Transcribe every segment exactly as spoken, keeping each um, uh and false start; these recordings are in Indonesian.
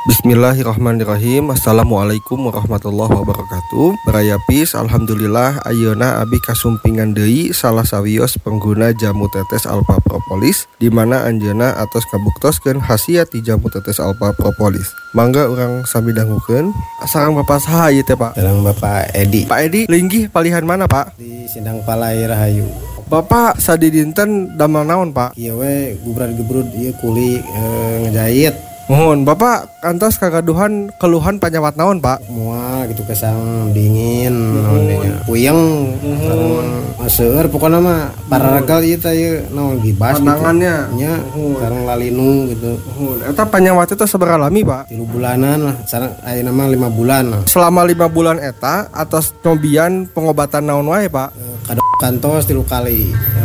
Bismillahirrahmanirrahim. Assalamualaikum warahmatullahi wabarakatuh. Baraya Pis, alhamdulillah ayeuna abi kasumpingan deui salah sawios pengguna jamu tetes alpha propolis di mana anjeunna atos kabuktoskeun khasiat ti jamu tetes alpha propolis. Mangga urang sami dangukeun. Sareng Bapak saha ieu teh, Pak? Sareng Bapak Edi. Pak Edi, linggih palihan mana, Pak? Di Sindang Palai Rahayu. Bapak sadi dinten damel naon, Pak? Ieu we gubrad-gubrud ieu kuli e, ngejahit. Mohon Bapak kantos kagaduhan keluhan panyawat naon, Pak? Mual gitu kesang dingin naon nya. Puyeng sareng seueur pokona mah pararegal ieu teh ieu naon gibas pandangannya gitu. Nya sareng lalinu gitu. Mohon eta panyawat itu sabaraha lami, Pak? tilu bulanan lah, sareng ayeuna mah lima bulan lah. Selama lima bulan eta atas nyobian pengobatan naon wae, Pak? E, Kado kantos tilu kali. E,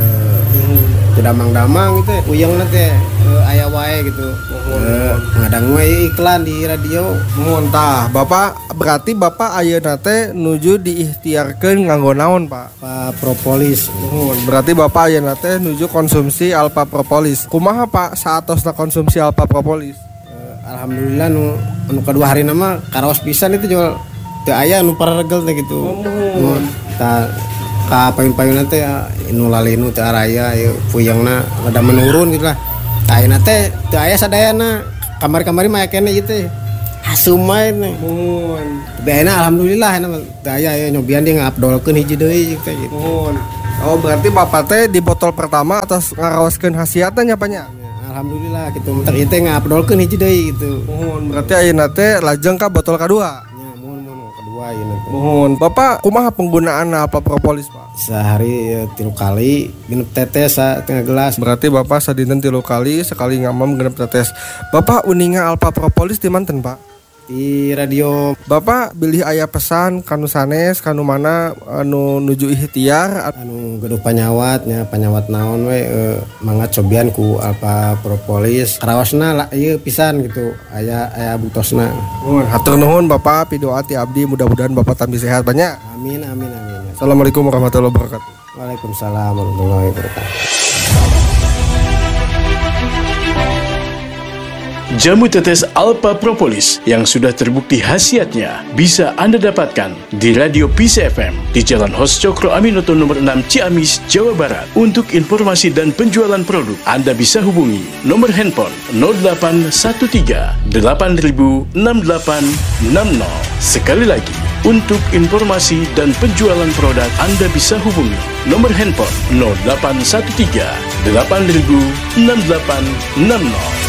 damang-damang gitu ya, puyeng teh e, aya wae gitu. E, ngadang wae iklan di radio. Mohon tah, Bapak berarti Bapak ayeuna teh nuju diikhtiarkeun nganggo naon, Pak? Alpha propolis. Mohon berarti Bapak ayeuna teh nuju konsumsi alpha propolis. Kumaha, Pak, saatosna konsumsi alpha propolis? E, Alhamdulillah nu anu kadua harina mah karaos pisan itu jual teu aya nu pararegel teh gitu. Oh, ta ka payun-payunna teh nu lalinu teu araya ieu puyengna rada menurun gitu lah. Ayeuna teh teu aya sadayana. Kamari-kamari mah kene ieu teh hasum main. mohon. Beena alhamdulillah ena teu aya aya nyobian dia ngabdolkeun hiji deui teh gitu. Mohon. Oh, berarti Bapak teh di botol pertama atas ngaraoskeun khasiatna nya, Pak nya? Alhamdulillah gitu mentek ieu teh ngabdolkeun hiji deui gitu. Mohon. Berarti ayeuna teh lajeng ka botol kadua. Nya mun mun kedua ieu teh. Mohon. Bapak kumaha penggunaan alpha propolis, Pak? Sehari ya, tilu kali minum tetes setengah gelas. Berarti Bapak sadinten tilu kali sekali ngamam genep tetes. Bapak uninga alpha propolis di manten, Pak? Di radio. Bapak bilih aya pesan kanu sanes kanu mana anu nuju ikhtiar Anu geduh panyawatnya panyawat naon we e, mangga cobian ku alpha propolis karaosna lah ieu pisan gitu aya aya butosna. Mohon hatur nuhun Bapak pidoa ti abdi mudah-mudahan Bapak tambah sehat banyak. Amin amin amin. Assalamualaikum warahmatullahi wabarakatuh. Waalaikumsalam warahmatullahi wabarakatuh. Jamu tetes alpha propolis yang sudah terbukti khasiatnya bisa Anda dapatkan di Radio Peace F M di Jalan Hos Cokro Aminoto nomor enam Ciamis, Jawa Barat. Untuk informasi dan penjualan produk, Anda bisa hubungi nomor handphone nol delapan satu tiga delapan nol enam delapan enam nol. Sekali lagi, untuk informasi dan penjualan produk, Anda bisa hubungi nomor handphone nol delapan satu tiga delapan nol enam delapan enam nol.